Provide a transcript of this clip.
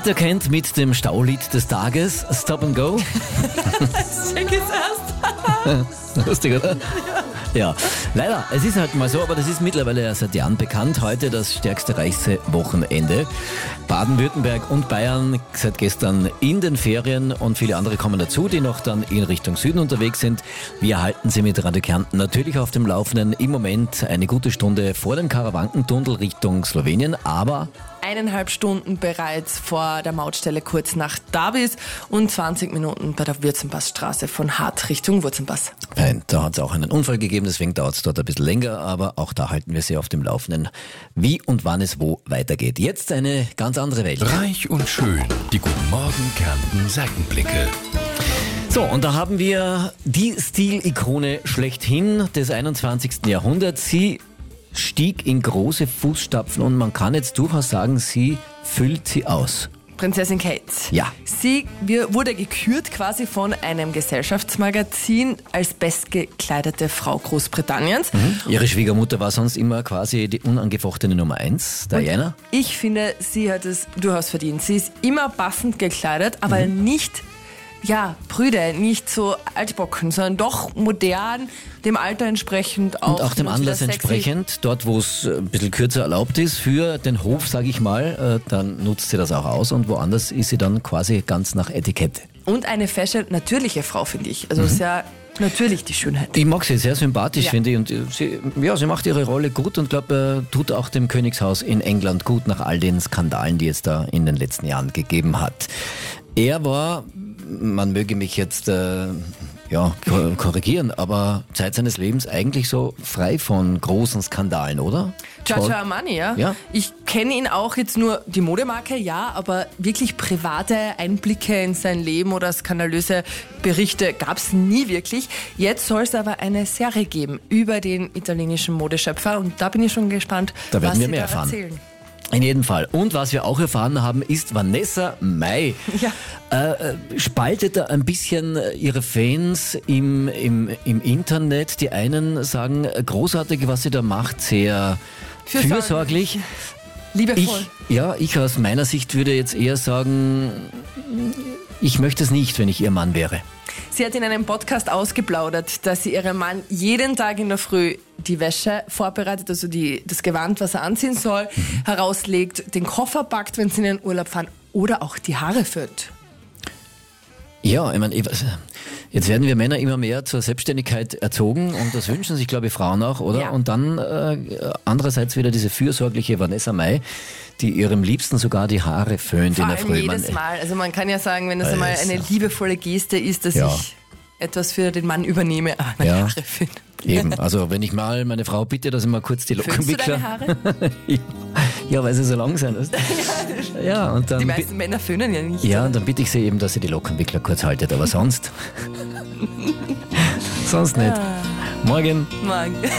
Peter kennt mit dem Staulied des Tages, Stop and Go. Check es erst. Lustig, oder? Ja, leider, es ist halt mal so, aber das ist mittlerweile ja seit Jahren bekannt. Heute das stärkste Reichswochenende. Baden-Württemberg und Bayern seit gestern in den Ferien und viele andere kommen dazu, die noch dann in Richtung Süden unterwegs sind. Wir halten Sie mit Radio Kärnten natürlich auf dem Laufenden. Im Moment eine gute Stunde vor dem Karawankentunnel Richtung Slowenien, aber 1,5 Stunden bereits vor der Mautstelle kurz nach Davis und 20 Minuten bei der Würzenpassstraße von Hart Richtung Würzenpass. Nein, da hat es auch einen Unfall gegeben, deswegen dauert es dort ein bisschen länger, aber auch da halten wir Sie auf dem Laufenden, wie und wann es wo weitergeht. Jetzt eine ganz andere Welt. Reich und schön, die Guten Morgen Kärnten Seitenblicke. So, und da haben wir die Stilikone schlechthin des 21. Jahrhunderts. Sie stieg in große Fußstapfen und man kann jetzt durchaus sagen, sie füllt sie aus. Prinzessin Kate. Ja. Sie wurde gekürt quasi von einem Gesellschaftsmagazin als bestgekleidete Frau Großbritanniens. Ihre Schwiegermutter war sonst immer quasi die unangefochtene Nummer 1, Diana. Ich finde, sie hat es durchaus verdient. Sie ist immer passend gekleidet, aber nicht prüde, nicht so altbocken, sondern doch modern, dem Alter entsprechend auch. Und auch dem Anlass entsprechend, dort wo es ein bisschen kürzer erlaubt ist, für den Hof, sage ich mal, dann nutzt sie das auch aus und woanders ist sie dann quasi ganz nach Etikette. Und eine fesche, natürliche Frau, finde ich. Also sehr natürlich die Schönheit. Ich mag sie sehr sympathisch, finde ich. Und sie macht ihre Rolle gut und glaube, tut auch dem Königshaus in England gut nach all den Skandalen, die es da in den letzten Jahren gegeben hat. Er war, man möge mich jetzt korrigieren, aber Zeit seines Lebens eigentlich so frei von großen Skandalen, oder? Giorgio Armani, ja. Ich kenne ihn auch jetzt nur die Modemarke, ja, aber wirklich private Einblicke in sein Leben oder skandalöse Berichte gab es nie wirklich. Jetzt soll es aber eine Serie geben über den italienischen Modeschöpfer und da bin ich schon gespannt, da werden was wir sie mehr da erfahren. erzählen. In jedem Fall. Und was wir auch erfahren haben, ist Vanessa Mai. Ja. Spaltet da ein bisschen ihre Fans im Internet. Die einen sagen, großartig, was sie da macht, sehr fürsorglich. Liebevoll. Ich aus meiner Sicht würde jetzt eher sagen, ich möchte es nicht, wenn ich ihr Mann wäre. Sie hat in einem Podcast ausgeplaudert, dass sie ihrem Mann jeden Tag in der Früh die Wäsche vorbereitet, also das Gewand, was er anziehen soll, herauslegt, den Koffer packt, wenn sie in den Urlaub fahren oder auch die Haare föhnt. Ja, ich meine, jetzt werden wir Männer immer mehr zur Selbstständigkeit erzogen und das wünschen sich, glaube ich, Frauen auch, oder? Ja. Und dann andererseits wieder diese fürsorgliche Vanessa Mai, die ihrem Liebsten sogar die Haare föhnt in der Früh. Jedes Mal. Also man kann ja sagen, wenn das einmal eine liebevolle Geste ist, dass ich etwas für den Mann übernehme, meine Haare föhne. Eben, also wenn ich mal meine Frau bitte, dass ich mal kurz die Locken wickle. Föhnst du deine Haare? Ja, weil sie so lang sind. Ja, und dann die meisten Männer föhnen ja nicht. Ja, und dann bitte ich sie eben, dass sie die Lockenwickler kurz haltet, aber sonst nicht. Morgen.